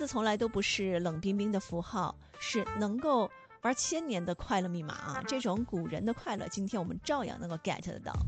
从来都不是冷冰冰的符号，是能够玩1000年的快乐密码啊！这种古人的快乐，今天我们照样能够 get 得到。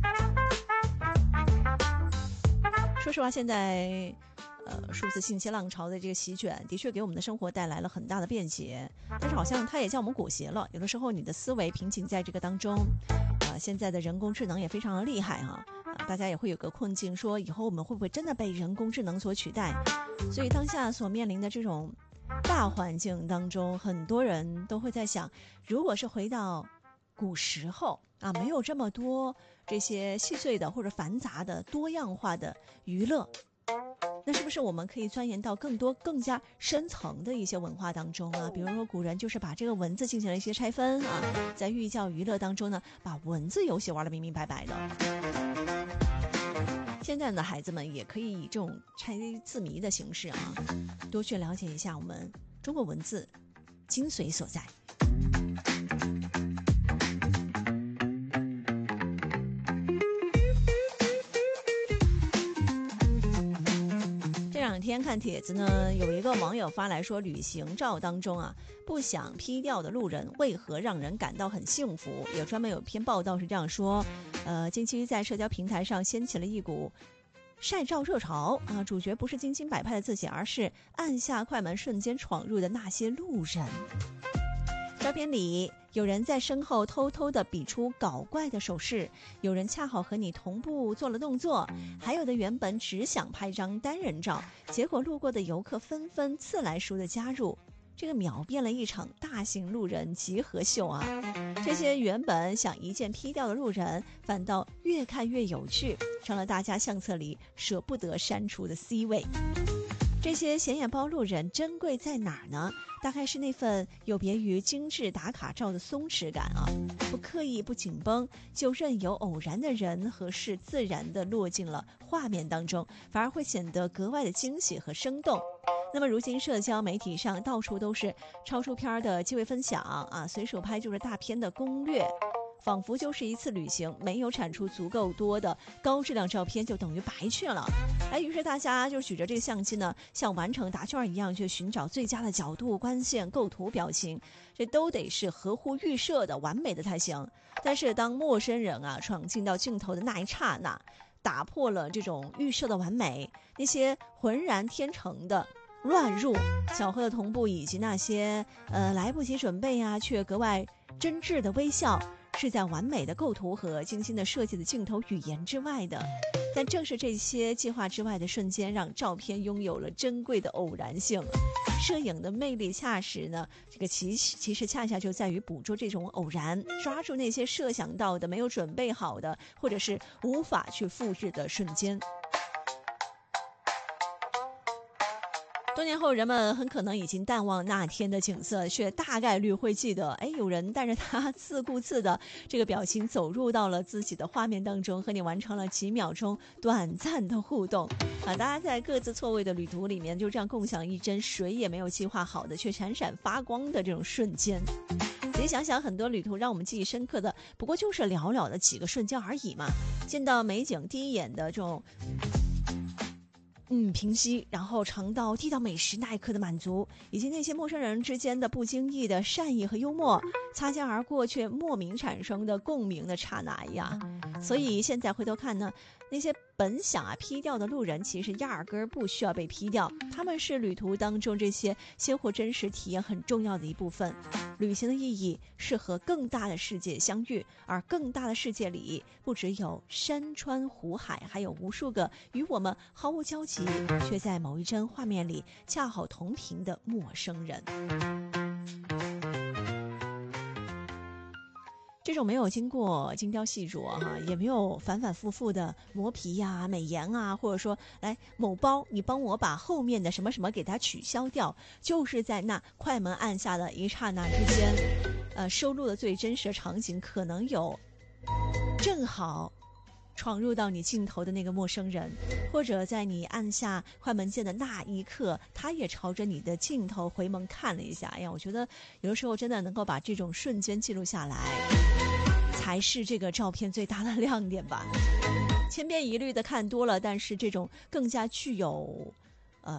说实话，现在数字信息浪潮的这个席卷，的确给我们的生活带来了很大的便捷，但是好像它也将我们裹挟了。有的时候你的思维瓶颈在这个当中，现在的人工智能也非常的厉害啊，大家也会有个困境，说以后我们会不会真的被人工智能所取代？所以当下所面临的这种大环境当中，很多人都会在想，如果是回到古时候啊，没有这么多这些细碎的或者繁杂的多样化的娱乐，那是不是我们可以钻研到更多更加深层的一些文化当中啊？比如说古人就是把这个文字进行了一些拆分啊，在寓教娱乐当中呢，把文字游戏玩得明明白白的。现在的孩子们也可以以这种拆字谜的形式啊，多去了解一下我们中国文字精髓所在。这两天看帖子呢，有一个网友发来说，旅行照当中啊，不想 P 掉的路人为何让人感到很幸福？也专门有篇报道是这样说，近期在社交平台上掀起了一股晒照热潮啊，主角不是精心摆拍的自己，而是按下快门瞬间闯入的那些路人。照片里有人在身后偷偷地比出搞怪的手势，有人恰好和你同步做了动作，还有的原本只想拍张单人照，结果路过的游客纷纷自来熟的加入，这个秒变了一场大型路人集合秀啊！这些原本想一键 P 掉的路人，反倒越看越有趣，成了大家相册里舍不得删除的 C 位。这些显眼包路人珍贵在哪儿呢？大概是那份有别于精致打卡照的松弛感啊，不刻意不紧绷，就任由偶然的人和事自然地落进了画面当中，反而会显得格外的惊喜和生动。那么如今社交媒体上到处都是超出片的机位分享啊，随手拍就是大片的攻略，仿佛就是一次旅行，没有产出足够多的高质量照片就等于白去了。于是大家就举着这个相机呢，像完成答卷一样去寻找最佳的角度、光线、构图、表情，这都得是合乎预设的完美的才行。但是当陌生人啊闯进到镜头的那一刹那，打破了这种预设的完美，那些浑然天成的乱入、巧合的同步，以及那些来不及准备啊却格外真挚的微笑，是在完美的构图和精心的设计的镜头语言之外的。但正是这些计划之外的瞬间，让照片拥有了珍贵的偶然性。摄影的魅力恰实呢，这个其实恰恰就在于捕捉这种偶然，抓住那些设想到的没有准备好的，或者是无法去复制的瞬间。多年后，人们很可能已经淡忘那天的景色，却大概率会记得，有人带着他自顾自的这个表情走入到了自己的画面当中，和你完成了几秒钟短暂的互动啊！大家在各自错位的旅途里面，就这样共享一帧谁也没有计划好的却闪闪发光的这种瞬间。仔细想想，很多旅途让我们记忆深刻的，不过就是寥寥的几个瞬间而已嘛。见到美景第一眼的这种平息，然后尝到地道美食那一刻的满足，以及那些陌生人之间的不经意的善意和幽默，擦肩而过却莫名产生的共鸣的刹那呀。所以现在回头看呢，那些本想P 掉的路人，其实压根儿不需要被 P 掉，他们是旅途当中这些鲜活真实体验很重要的一部分。旅行的意义是和更大的世界相遇，而更大的世界里不只有山川湖海，还有无数个与我们毫无交集却在某一帧画面里恰好同频的陌生人。这种没有经过精雕细琢也没有反反复复的磨皮呀、美颜啊，或者说来某包你帮我把后面的什么什么给它取消掉，就是在那快门按下的一刹那之间，收录的最真实的场景可能有正好闯入到你镜头的那个陌生人，或者在你按下快门键的那一刻，他也朝着你的镜头回眸看了一下。我觉得有的时候真的能够把这种瞬间记录下来，才是这个照片最大的亮点吧。千篇一律的看多了，但是这种更加具有